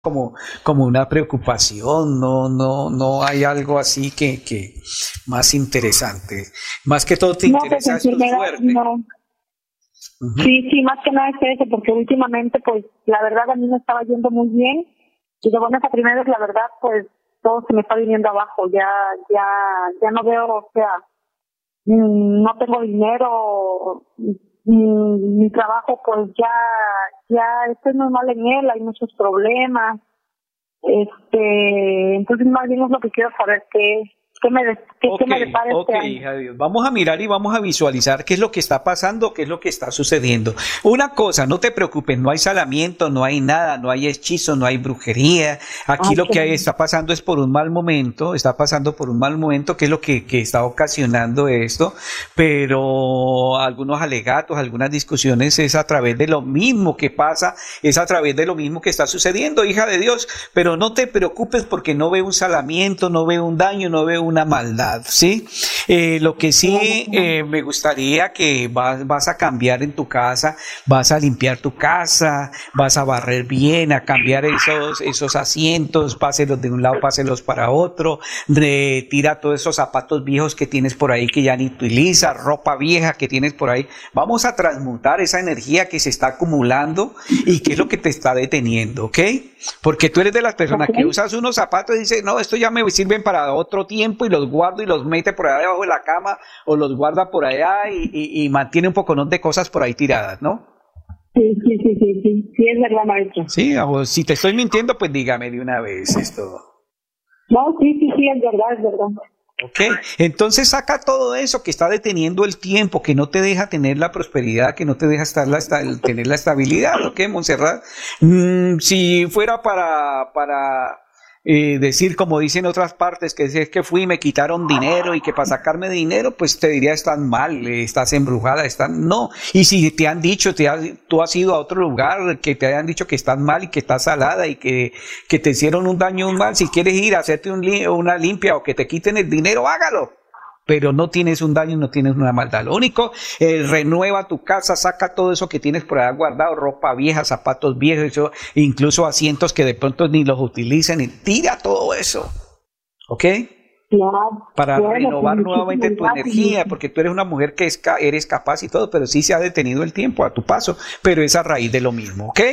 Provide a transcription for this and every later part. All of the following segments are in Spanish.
como una preocupación, no hay algo así que más interesante. Más que todo te No, pues interesa es tu enfermedad, suerte. no. Ujú. Sí, más que nada es eso, porque últimamente, pues, la verdad a mí me estaba yendo muy bien, y de buenas a primeras, la verdad, pues, todo se me está viniendo abajo, ya no veo, o sea, no tengo dinero, mi trabajo, pues, ya estoy muy mal en él, hay muchos problemas, entonces más bien es lo que quiero saber, qué me depara este año. Hija de Dios. Vamos a mirar y vamos a visualizar qué es lo que está pasando, qué es lo que está sucediendo. Una cosa, no te preocupes, no hay salamiento, no hay nada, no hay hechizo, no hay brujería. Aquí lo que está pasando es por un mal momento, está pasando por un mal momento, que es lo que está ocasionando esto, pero algunos alegatos, algunas discusiones es a través de lo mismo que pasa, es a través de lo mismo que está sucediendo, hija de Dios, pero no te preocupes porque no veo un salamiento, no veo un daño, no veo una maldad, ¿sí? Lo que sí me gustaría que vas a cambiar en tu casa, vas a limpiar tu casa, vas a barrer bien, a cambiar esos asientos, páselos de un lado, páselos para otro, retira todos esos zapatos viejos que tienes por ahí que ya ni utilizas, ropa vieja que tienes por ahí. Vamos a transmutar esa energía que se está acumulando y que es lo que te está deteniendo, ¿ok? Porque tú eres de las personas que usas unos zapatos y dices, no, esto ya me sirven para otro tiempo y los guardo y los mete por allá debajo de la cama o los guarda por allá y mantiene un poco de cosas por ahí tiradas, ¿no? Sí, es verdad, maestro. Sí, o si te estoy mintiendo, pues dígame de una vez esto. No, sí, es verdad. Ok, entonces saca todo eso que está deteniendo el tiempo, que no te deja tener la prosperidad, que no te deja tener la estabilidad, ¿ok, Montserrat? Si fuera para decir, como dicen otras partes, que es que fui y me quitaron dinero y que para sacarme dinero, pues te diría, estás mal, estás embrujada, no. Y si te han dicho, tú has ido a otro lugar, que te hayan dicho que estás mal y que estás salada y que te hicieron un daño, un mal, si quieres ir a hacerte una limpia o que te quiten el dinero, hágalo. Pero no tienes un daño, no tienes una maldad. Lo único, renueva tu casa, saca todo eso que tienes por allá guardado, ropa vieja, zapatos viejos, eso, incluso asientos que de pronto ni los utilizan, y tira todo eso, ¿ok? Claro. Para renovar pues, nuevamente tu energía, porque tú eres una mujer que eres capaz y todo, pero sí se ha detenido el tiempo a tu paso, pero es a raíz de lo mismo, ¿ok?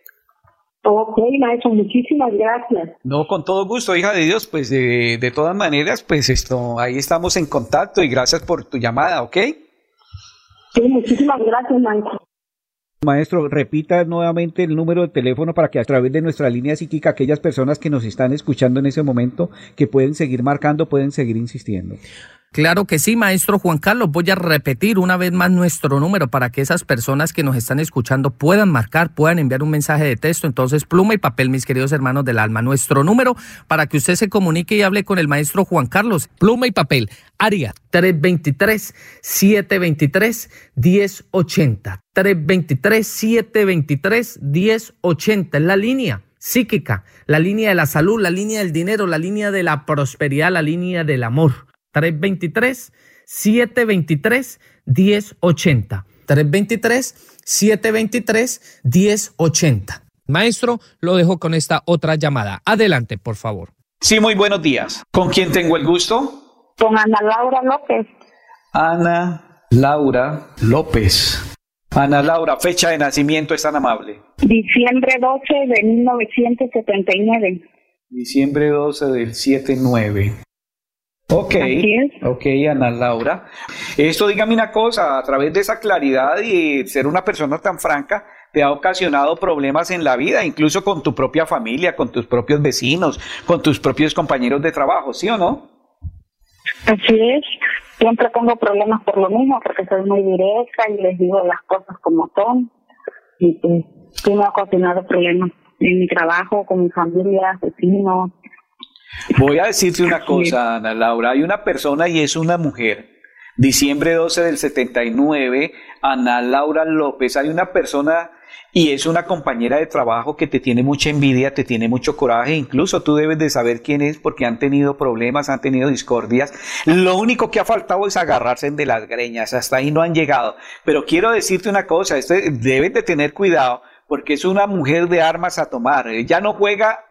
Ok, maestro, muchísimas gracias. No, con todo gusto, hija de Dios, pues de todas maneras, pues ahí estamos en contacto y gracias por tu llamada, ¿ok? Sí, muchísimas gracias, maestro. Maestro, repita nuevamente el número de teléfono para que a través de nuestra línea psíquica aquellas personas que nos están escuchando en ese momento, que pueden seguir marcando, pueden seguir insistiendo. Claro que sí, maestro Juan Carlos. Voy a repetir una vez más nuestro número para que esas personas que nos están escuchando puedan marcar, puedan enviar un mensaje de texto. Entonces, pluma y papel, mis queridos hermanos del alma. Nuestro número para que usted se comunique y hable con el maestro Juan Carlos. Pluma y papel. Área 323-723-1080. 323-723-1080. Es la línea psíquica, la línea de la salud, la línea del dinero, la línea de la prosperidad, la línea del amor. 323-723-1080. 323-723-1080. Maestro, lo dejo con esta otra llamada. Adelante, por favor. Sí, muy buenos días. ¿Con quién tengo el gusto? Con Ana Laura López. Ana Laura López. Ana Laura, fecha de nacimiento, es tan amable. Diciembre 12 de 1979. Diciembre 12 del 79. Ok, Ana Laura. Esto, dígame una cosa, a través de esa claridad y ser una persona tan franca, te ha ocasionado problemas en la vida, incluso con tu propia familia, con tus propios vecinos, con tus propios compañeros de trabajo, ¿sí o no? Así es. Siempre tengo problemas por lo mismo, porque soy muy directa y les digo las cosas como son. Y pues, sí me ha ocasionado problemas en mi trabajo, con mi familia, vecinos. Voy a decirte una cosa, Ana Laura. Hay una persona y es una mujer. Diciembre 12 del 79, Ana Laura López. Hay una persona y es una compañera de trabajo que te tiene mucha envidia, te tiene mucho coraje. Incluso tú debes de saber quién es porque han tenido problemas, han tenido discordias. Lo único que ha faltado es agarrarse de las greñas. Hasta ahí no han llegado. Pero quiero decirte una cosa, debes de tener cuidado, porque es una mujer de armas a tomar. Ella no juega